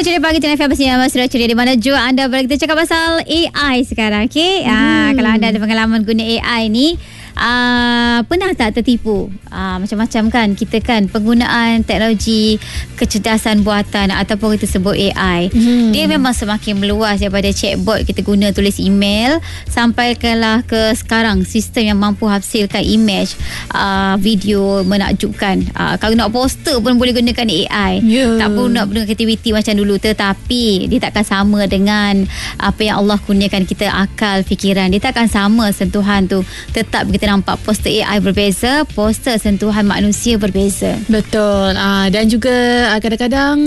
Ceria Pagi Tengah FM bersama Mas Surya Ceria, di mana jua anda boleh kita cakap pasal AI sekarang. Okay? Kalau anda ada pengalaman guna AI ni, pernah tak tertipu? Macam-macam kan kita kan, penggunaan teknologi kecerdasan buatan ataupun kita sebut AI, dia memang semakin meluas daripada chatbot kita guna tulis email sampaikanlah ke sekarang sistem yang mampu hasilkan image, video menakjubkan. Kalau nak poster pun boleh gunakan AI. Tak perlu nak guna aktiviti macam dulu, tetapi dia takkan sama dengan apa yang Allah kurniakan kita, akal, fikiran. Dia takkan sama sentuhan tu. Tetap kita nampak poster AI berbeza, poster sentuhan manusia berbeza. Betul. Dan juga kadang-kadang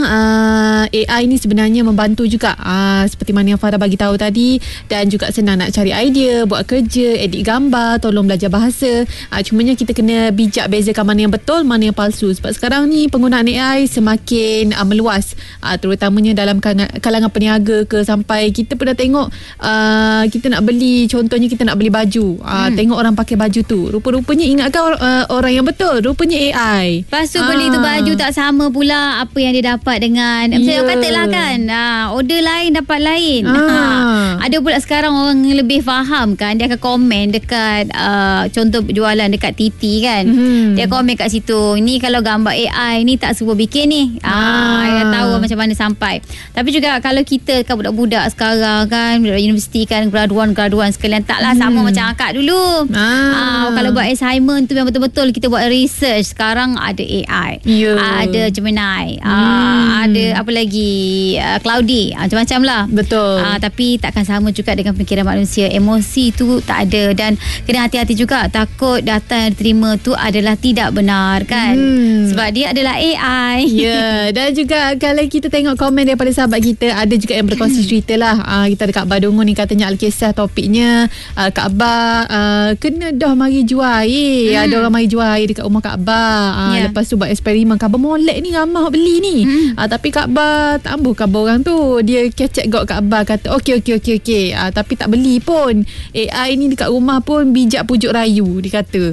AI ni sebenarnya membantu juga, seperti mana yang Farah bagi tahu tadi, dan juga senang nak cari idea, buat kerja, edit gambar, tolong belajar bahasa. Cumanya kita kena bijak bezakan mana yang betul, mana yang palsu. Sebab sekarang ni penggunaan AI semakin meluas, terutamanya dalam kalangan peniaga ke, sampai kita pernah tengok kita nak beli, contohnya kita nak beli baju, tengok orang pakai baju tu, rupa-rupanya ingatkan orang yang betul, rupanya AI. Lepas tu beli tu baju tak sama pula apa yang dia dapat dengan misalnya katalah kan, order lain dapat lain. Ada pula sekarang orang yang lebih faham kan, dia akan komen dekat contoh jualan dekat TT kan, dia komen kat situ, ni kalau gambar AI ni tak suruh bikin ni. Dia tahu macam mana sampai. Tapi juga kalau kita kan budak-budak sekarang kan, budak universiti kan, graduan sekalian, taklah sama macam akak dulu. Kalau buat assignment tu memang betul-betul kita buat research. Sekarang ada AI, ada Gemini, ada apa lagi, Cloudy, macam-macam lah. Betul. Tapi takkan sama juga dengan fikiran manusia. Emosi tu tak ada, dan kena hati-hati juga, takut data yang diterima tu adalah tidak benar kan, sebab dia adalah AI. Dan juga kalau kita tengok komen daripada sahabat kita, ada juga yang berkongsi cerita lah. Kita ada Kak Abah Dongo ni, katanya Alkisah topiknya, Kak Abah kena dah mari jual air. Ada orang mari jual air dekat rumah Kak Abah. Lepas tu buat eksperimen, Kak Abah molek ni, ramah beli ni. Tapi Kak Abah tak ambil Kak Abah orang tu, dia kecek got Kak Abah, kata okey. Tapi tak beli pun. AI ni dekat rumah pun bijak pujuk rayu, dia kata.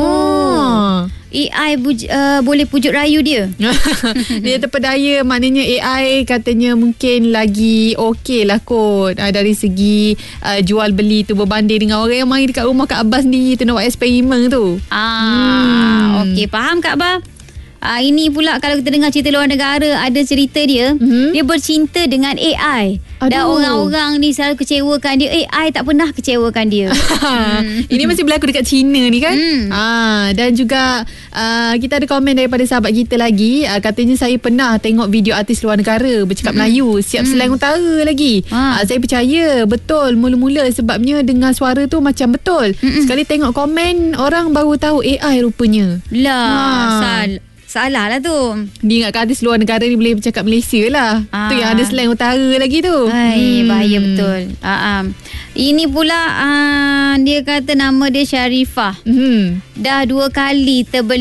AI boleh pujuk rayu dia. Dia terpedaya, maknanya AI katanya mungkin lagi okey lah kot, dari segi jual beli tu berbanding dengan orang yang mari dekat rumah Kak Abah sendiri tu nak buat eksperimen tu. Okey, faham Kak Abah. Ini pula kalau kita dengar cerita luar negara, ada cerita dia, dia bercinta dengan AI. Dan orang-orang ni selalu kecewakan dia, AI tak pernah kecewakan dia. Ini masih berlaku dekat China ni kan. Dan juga kita ada komen daripada sahabat kita lagi, katanya saya pernah tengok video artis luar negara bercakap Melayu, siap slang utara lagi. Saya percaya betul mula-mula, sebabnya dengar suara tu macam betul. Sekali tengok komen, orang baru tahu AI rupanya. Salah lah tu. Dia ingatkan artis luar negara ni boleh bercakap Malaysia lah. Tu yang ada slang utara lagi tu. Bahaya betul. Ini pula dia kata nama dia Sharifah. Dah 2 kali terbeli